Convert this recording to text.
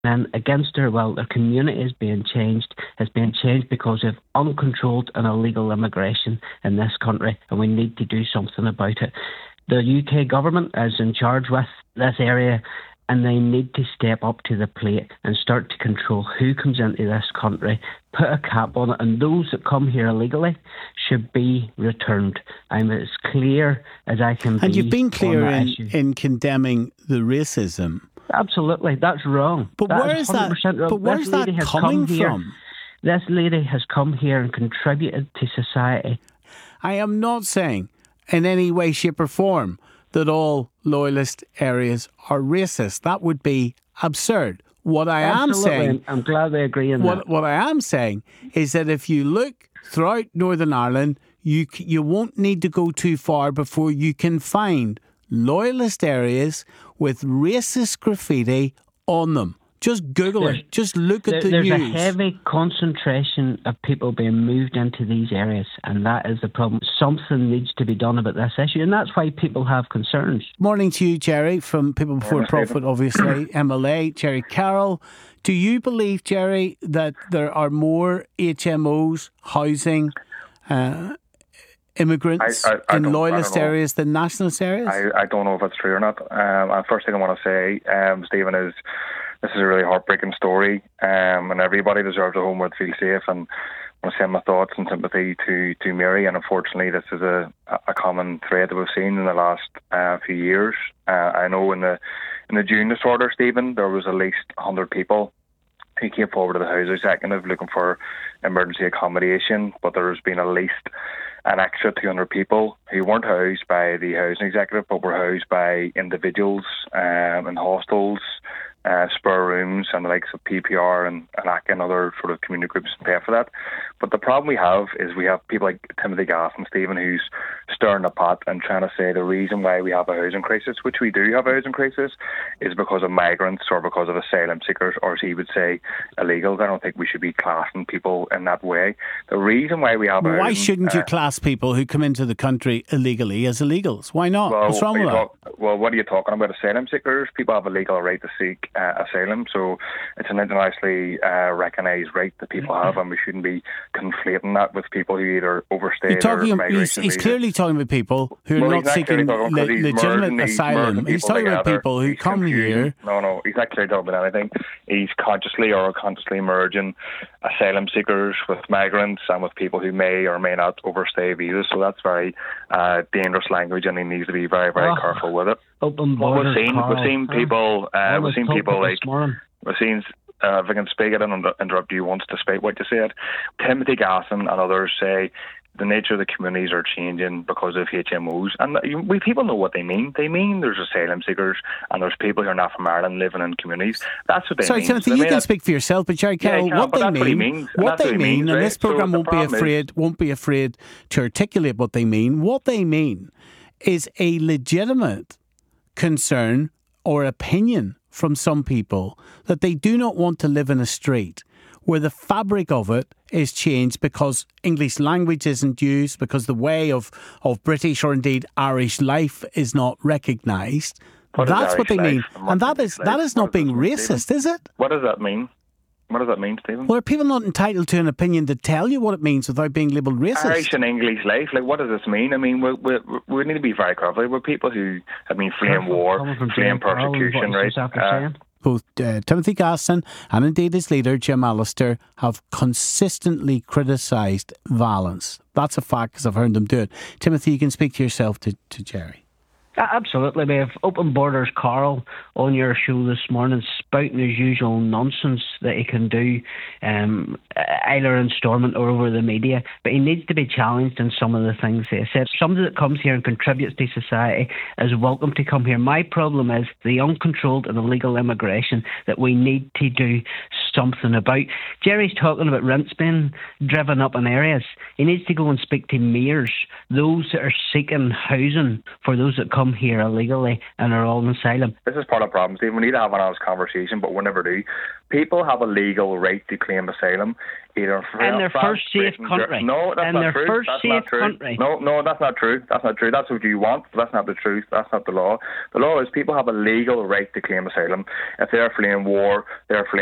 And against their will, their community is being changed. It's being changed because of uncontrolled and illegal immigration in this country, and we need to do something about it. The UK government is in charge with this area, and they need to step up to the plate and start to control who comes into this country, put a cap on it, and those that come here illegally should be returned. I'm as clear as I can be. And you've been clear in condemning the racism. Absolutely, that's wrong. But where is that? But where's that coming from? This lady has come here and contributed to society. I am not saying in any way, shape or form that all loyalist areas are racist. That would be absurd. What I am saying... I'm glad they agree on that. What I am saying is that if you look throughout Northern Ireland, you won't need to go too far before you can find loyalist areas with racist graffiti on them. Just Google it. Just look at the news. There's a heavy concentration of people being moved into these areas, and that is the problem. Something needs to be done about this issue, and that's why people have concerns. Morning to you, Jerry, from People Before Profit, obviously, MLA, Jerry Carroll. Do you believe, Jerry, that there are more HMOs housing immigrants in loyalist areas than nationalist areas? I don't know if it's true or not. First thing I want to say, Stephen, is this is a really heartbreaking story, and everybody deserves a home where they feel safe. And I want to send my thoughts and sympathy to Mary. And unfortunately, this is a common thread that we've seen in the last few years. I know in the June disorder, Stephen, there was at least 100 people who came forward to the Housing Executive looking for emergency accommodation, but there's been at least an extra 200 people who weren't housed by the Housing Executive, but were housed by individuals in hostels, spare rooms, and the likes of PPR and ACA and other sort of community groups pay for that. But the problem we have is we have people like Timothy Gass and Stephen who's stirring the pot and trying to say the reason why we have a housing crisis, which we do have a housing crisis, is because of migrants or because of asylum seekers, or as he would say, illegals. I don't think we should be classing people in that way. The reason why we have Why shouldn't you class people who come into the country illegally as illegals? Why not? What's wrong with that? Well, what are you talking about? Asylum seekers? People have a legal right to seek asylum, so it's an internationally recognised right that people have, and we shouldn't be conflating that with people who either overstay or migration. He's clearly talking about people who are not seeking legitimate asylum. He's talking about people who come here. No, he's not clearly talking about anything. He's consciously or unconsciously merging asylum seekers with migrants and with people who may or may not overstay visas. So that's very dangerous language, and he needs to be very, very careful with it. Open borders. We've seen people like we've seen. If I can speak it and interrupt you once despite what you said, Timothy Gasson and others say the nature of the communities are changing because of HMOs, and people know what they mean. They mean there's asylum seekers and there's people who are not from Ireland living in communities. That's what they mean. Sorry, Timothy, you can speak for yourself, but Jerry Carroll, what they mean, and this programme won't be afraid to articulate what they mean. What they mean is a legitimate concern or opinion from some people that they do not want to live in a street where the fabric of it is changed because English language isn't used, because the way of British or indeed Irish life is not recognised. That's what they mean. And that is not being racist, is it? What does that mean? What does that mean, Stephen? Well, are people not entitled to an opinion to tell you what it means without being labelled racist? Irish and English life, like what does this mean? I mean, we need to be very careful. We're people who have been fleeing war, fleeing persecution, right? Both Timothy Gasson and indeed his leader, Jim Allister, have consistently criticised violence. That's a fact because I've heard them do it. Timothy, you can speak to yourself to Jerry. Absolutely. We have Open Borders Carl on your show this morning spouting his usual nonsense that he can do either in Stormont or over the media, but he needs to be challenged in some of the things he said. Somebody that comes here and contributes to society is welcome to come here. My problem is the uncontrolled and illegal immigration that we need to do something about. Jerry's talking about rents being driven up in areas. He needs to go and speak to mayors, those that are seeking housing for those that come here illegally and are on asylum. This is part of the problem, Steve. We need to have an honest conversation, but we never do. People have a legal right to claim asylum. Either in their first safe country. No, that's not true. That's not true. Country. No, that's not true. That's not true. That's what you want, but that's not the truth. That's not the law. The law is people have a legal right to claim asylum. If they're fleeing war, they're fleeing